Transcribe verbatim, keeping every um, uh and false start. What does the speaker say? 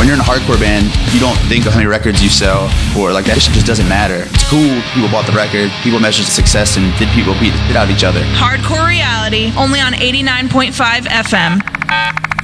you're in a hardcore band, you don't think of how many records you sell, or like that shit just doesn't matter. It's cool, people bought the record, people measured the success, and did people beat, beat out each other. Hardcore Reality, only on eighty-nine point five F M.